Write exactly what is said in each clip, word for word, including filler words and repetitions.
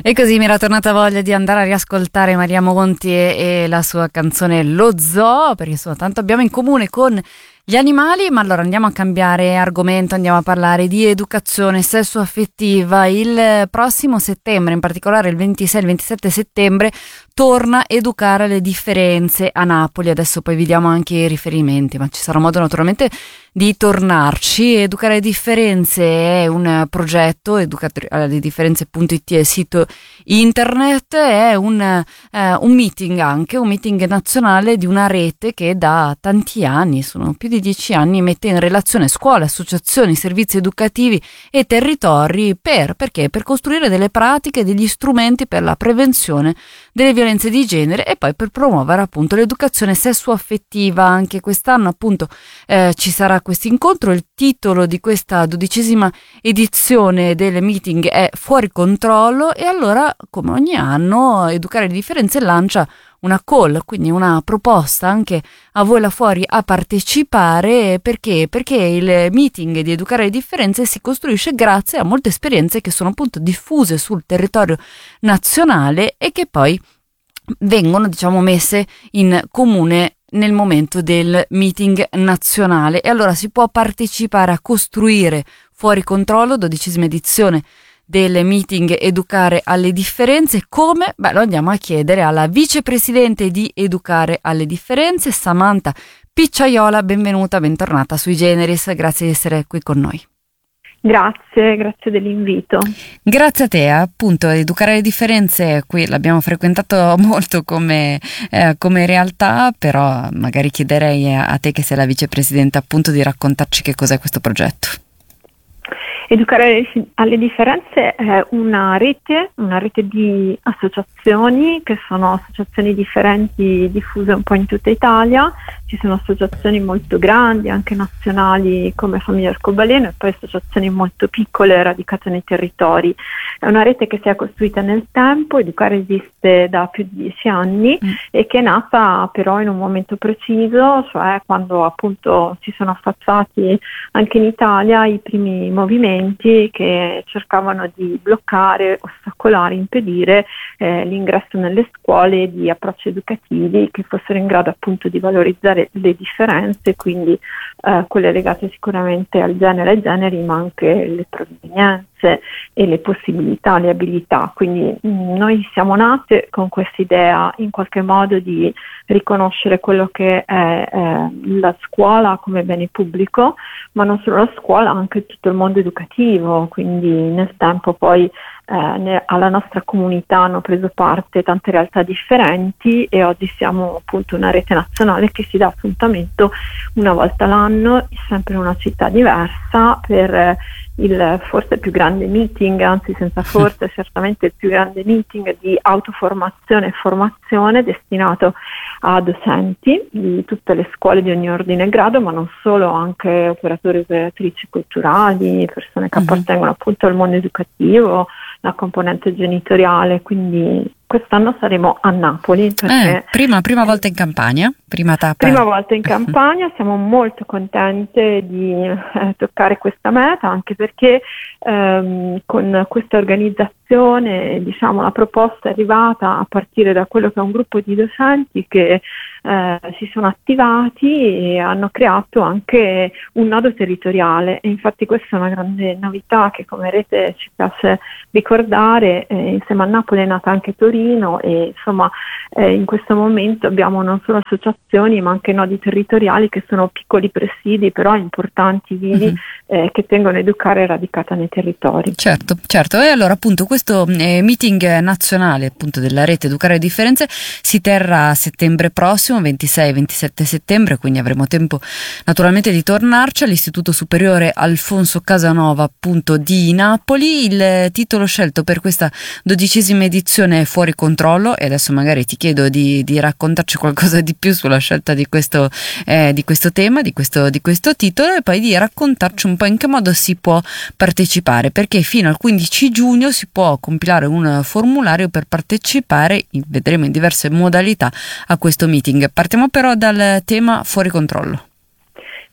E così mi era tornata voglia di andare a riascoltare Maria Monti e, e la sua canzone Lo Zoo, perché insomma tanto abbiamo in comune con gli animali. Ma allora andiamo a cambiare argomento, andiamo a parlare di educazione sessuo-affettiva. Il prossimo settembre, in particolare il ventisei e il ventisette settembre, torna Educare alle differenze a Napoli. Adesso poi vi diamo anche i riferimenti, ma ci sarà modo naturalmente di tornarci. Educare alle differenze è un progetto, educare alle differenze punto it è il sito internet, è un, eh, un meeting anche, un meeting nazionale di una rete che da tanti anni, sono più di dieci anni, mette in relazione scuole, associazioni, servizi educativi e territori per, perché? Per costruire delle pratiche, degli strumenti per la prevenzione delle violenze di genere e poi per promuovere appunto l'educazione sessuo-affettiva. Anche quest'anno appunto eh, ci sarà questo incontro. Il titolo di questa dodicesima edizione del meeting è Fuori controllo, e allora, come ogni anno, Educare le differenze lancia una call, quindi una proposta anche a voi là fuori a partecipare. Perché? Perché il meeting di Educare le differenze si costruisce grazie a molte esperienze che sono appunto diffuse sul territorio nazionale e che poi vengono, diciamo, messe in comune nel momento del meeting nazionale. E allora si può partecipare a costruire Fuori controllo, dodicesima edizione del meeting Educare alle differenze. Come? Beh, lo andiamo a chiedere alla vicepresidente di Educare alle differenze, Samantha Picciaiola. Benvenuta, bentornata sui Generis, grazie di essere qui con noi. Grazie, grazie dell'invito. Grazie a te. Appunto, Educare alle differenze qui l'abbiamo frequentato molto come, eh, come realtà, però magari chiederei a te, che sei la vicepresidente, appunto, di raccontarci che cos'è questo progetto. Educare alle differenze è una rete, una rete di associazioni che sono associazioni differenti diffuse un po' in tutta Italia. Ci sono associazioni molto grandi, anche nazionali, come Famiglia Arcobaleno, e poi associazioni molto piccole radicate nei territori. È una rete che si è costruita nel tempo. Educare esiste da più di dieci anni mm. e che è nata però in un momento preciso, cioè quando appunto si sono affacciati anche in Italia i primi movimenti che cercavano di bloccare, ostacolare, impedire eh, l'ingresso nelle scuole di approcci educativi che fossero in grado appunto di valorizzare le differenze, quindi eh, quelle legate sicuramente al genere e ai generi, ma anche le provenienze e le possibilità, le abilità. Quindi mh, noi siamo nate con questa idea in qualche modo di riconoscere quello che è eh, la scuola come bene pubblico, ma non solo la scuola, anche tutto il mondo educativo. Quindi nel tempo poi eh, ne, alla nostra comunità hanno preso parte tante realtà differenti e oggi siamo appunto una rete nazionale che si dà appuntamento una volta l'anno, sempre in una città diversa, per eh, il forse più grande meeting, anzi senza forse, certamente il più grande meeting di autoformazione e formazione destinato a docenti di tutte le scuole di ogni ordine e grado, ma non solo, anche operatori e operatrici culturali, persone che appartengono appunto al mondo educativo, la componente genitoriale. Quindi quest'anno saremo a Napoli. Perché Eh, prima, prima volta in Campania, prima tappa. Prima volta in Campania, siamo molto contente di eh, toccare questa meta, anche perché ehm, con questa organizzazione, diciamo, la proposta è arrivata a partire da quello che è un gruppo di docenti che eh, si sono attivati e hanno creato anche un nodo territoriale, e infatti questa è una grande novità che come rete ci piace ricordare. Eh, insieme a Napoli è nata anche Torino, e insomma eh, in questo momento abbiamo non solo associazioni ma anche nodi territoriali che sono piccoli presidi però importanti, vivi, mm-hmm. eh, che tengono a educare radicata nei territori. Certo, certo. E allora appunto questo eh, meeting nazionale appunto della rete Educare le differenze si terrà a settembre prossimo, ventisei e ventisette settembre, quindi avremo tempo naturalmente di tornarci all'Istituto Superiore Alfonso Casanova appunto di Napoli. Il titolo scelto per questa dodicesima edizione è Fuori controllo, e adesso magari ti chiedo di, di raccontarci qualcosa di più sulla scelta di questo, eh, di questo tema, di questo, di questo titolo, e poi di raccontarci un po' in che modo si può partecipare, perché fino al quindici giugno si può compilare un formulario per partecipare, vedremo in diverse modalità, a questo meeting. Partiamo però dal tema Fuori controllo.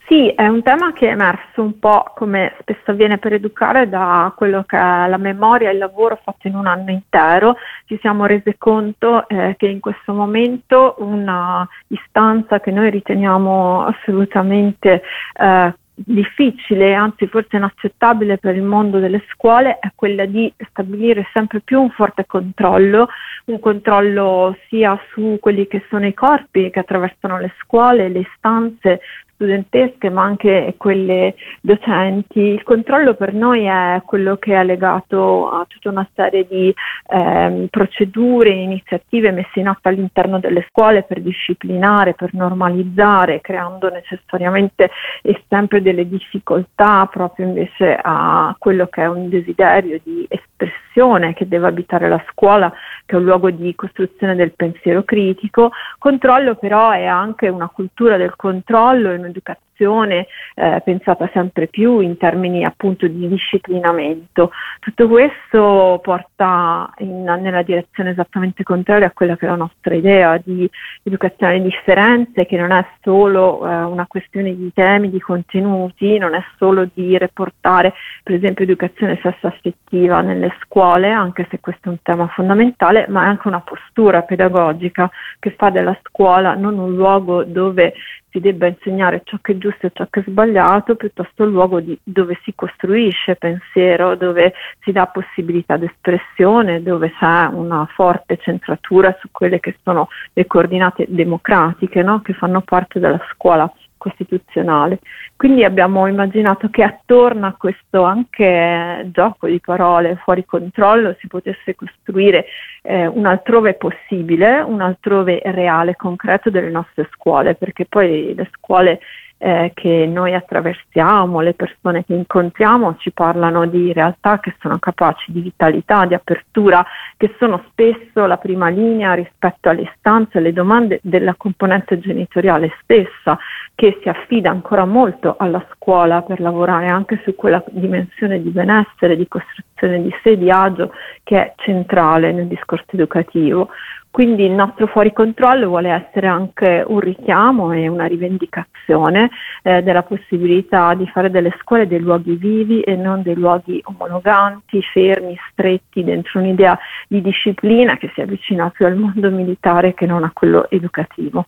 Sì, è un tema che è emerso un po', come spesso avviene per educare, da quello che è la memoria e il lavoro fatto in un anno intero. Ci siamo resi conto eh, che in questo momento una istanza che noi riteniamo assolutamente eh, difficile, anzi forse inaccettabile per il mondo delle scuole, è quella di stabilire sempre più un forte controllo, un controllo sia su quelli che sono i corpi che attraversano le scuole, le istanze studentesche, ma anche quelle docenti. Il controllo per noi è quello che è legato a tutta una serie di ehm, procedure, iniziative messe in atto all'interno delle scuole per disciplinare, per normalizzare, creando necessariamente e sempre delle difficoltà proprio invece a quello che è un desiderio di espressione che deve abitare la scuola, che è un luogo di costruzione del pensiero critico. Controllo però è anche una cultura del controllo e un'educazione eh, pensata sempre più in termini appunto di disciplinamento. Tutto questo porta in, nella direzione esattamente contraria a quella che è la nostra idea di educazione differenze, che non è solo eh, una questione di temi, di contenuti, non è solo di riportare per esempio educazione sesso-affettiva nelle scuole, anche se questo è un tema fondamentale, ma è anche una postura pedagogica che fa della scuola non un luogo dove si debba insegnare ciò che è giusto e ciò che è sbagliato, piuttosto un luogo di, dove si costruisce pensiero, dove si dà possibilità di espressione, dove c'è una forte centratura su quelle che sono le coordinate democratiche, no? Che fanno parte della scuola costituzionale. Quindi abbiamo immaginato che attorno a questo anche gioco di parole fuori controllo si potesse costruire eh, un altrove possibile, un altrove reale, concreto delle nostre scuole, perché poi le scuole eh, che noi attraversiamo, le persone che incontriamo ci parlano di realtà che sono capaci di vitalità, di apertura, che sono spesso la prima linea rispetto alle istanze, alle domande della componente genitoriale stessa, che si affida ancora molto alla scuola per lavorare anche su quella dimensione di benessere, di costruzione di sé, di agio, che è centrale nel discorso educativo. Quindi il nostro fuori controllo vuole essere anche un richiamo e una rivendicazione eh, della possibilità di fare delle scuole dei luoghi vivi e non dei luoghi omologanti, fermi, stretti dentro un'idea di disciplina che si avvicina più al mondo militare che non a quello educativo.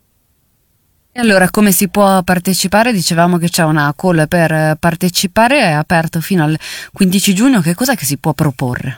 E allora come si può partecipare? Dicevamo che c'è una call per partecipare, è aperto fino al quindici giugno, che cosa che si può proporre?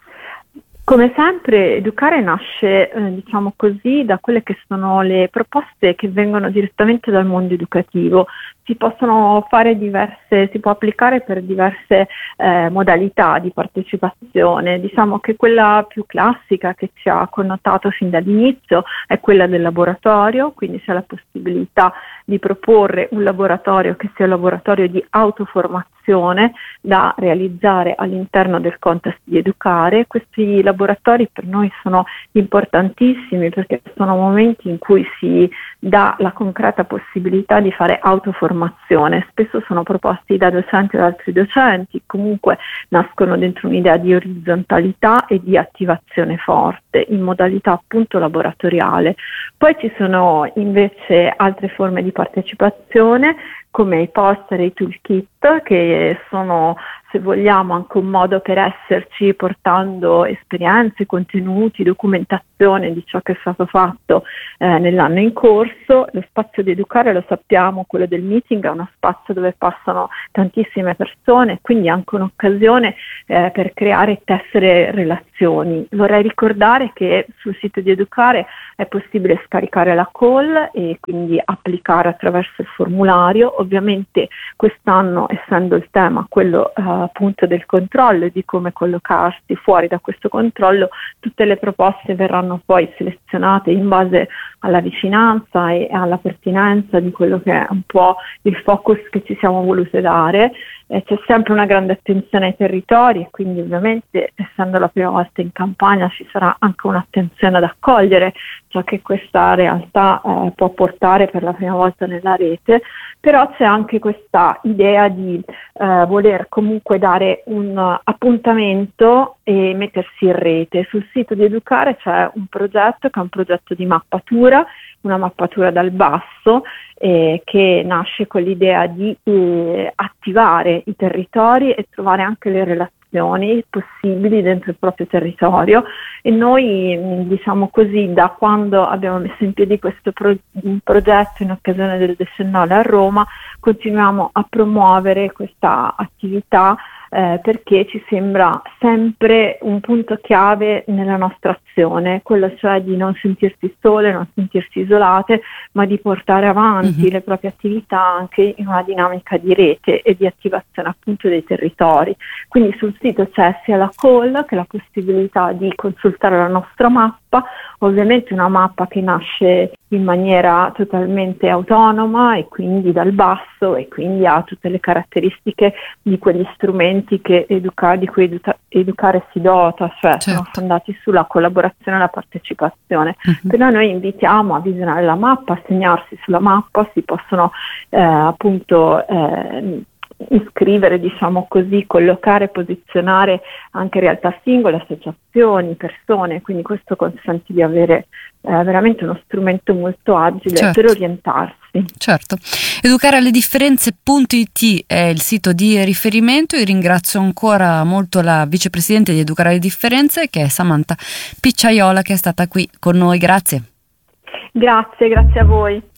Come sempre Educare nasce, eh, diciamo così, da quelle che sono le proposte che vengono direttamente dal mondo educativo. Si possono fare diverse, si può applicare per diverse eh, modalità di partecipazione. Diciamo che quella più classica che ci ha connotato fin dall'inizio è quella del laboratorio, quindi c'è la possibilità di proporre un laboratorio che sia un laboratorio di autoformazione da realizzare all'interno del contesto di Educare. Questi laboratori per noi sono importantissimi perché sono momenti in cui si dà la concreta possibilità di fare autoformazione. Spesso sono proposti da docenti o da altri docenti, comunque nascono dentro un'idea di orizzontalità e di attivazione forte in modalità appunto laboratoriale. Poi ci sono invece altre forme di partecipazione come i poster e i toolkit, che sono, se vogliamo, anche un modo per esserci portando esperienze, contenuti, documentazione di ciò che è stato fatto eh, nell'anno in corso. Lo spazio di Educare, lo sappiamo, quello del meeting, è uno spazio dove passano tantissime persone, quindi anche un'occasione eh, per creare e tessere relazioni. Vorrei ricordare che sul sito di Educare è possibile scaricare la call e quindi applicare attraverso il formulario. Ovviamente quest'anno, essendo il tema quello eh, appunto del controllo e di come collocarsi fuori da questo controllo, tutte le proposte verranno poi selezionate in base alla vicinanza e alla pertinenza di quello che è un po' il focus che ci siamo volute dare. Eh, c'è sempre una grande attenzione ai territori e quindi ovviamente, essendo la prima volta in Campania, ci sarà anche un'attenzione ad accogliere ciò che questa realtà eh, può portare per la prima volta nella rete, però c'è anche questa idea di eh, voler comunque dare un appuntamento e mettersi in rete. Sul sito di Educare c'è un progetto che è un progetto di mappatura mappatura, una mappatura dal basso eh, che nasce con l'idea di eh, attivare i territori e trovare anche le relazioni possibili dentro il proprio territorio, e noi diciamo così da quando abbiamo messo in piedi questo pro- progetto in occasione del decennale a Roma continuiamo a promuovere questa attività eh, perché ci sembra sempre un punto chiave nella nostra azione, quello cioè di non sentirsi sole, non sentirsi isolate, ma di portare avanti mm-hmm. le proprie attività anche in una dinamica di rete e di attivazione appunto dei territori. Quindi sul sito c'è sia la call che la possibilità di consultare la nostra mappa, ovviamente una mappa che nasce in maniera totalmente autonoma e quindi dal basso, e quindi ha tutte le caratteristiche di quegli strumenti che educa, di cui educa, educare si dota, cioè certo. sono fondati sulla collaborazione e la partecipazione. Uh-huh. Però noi invitiamo a visionare la mappa, a segnarsi sulla mappa, si possono eh, appunto eh, iscrivere, diciamo così, collocare, posizionare anche realtà singole, associazioni, persone, quindi questo consente di avere eh, veramente uno strumento molto agile certo. per orientarsi. Certo. Educare alle differenze punto it è il sito di riferimento. Io ringrazio ancora molto la vicepresidente di Educare alle differenze, che è Samantha Picciaiola, che è stata qui con noi. Grazie. Grazie, grazie a voi.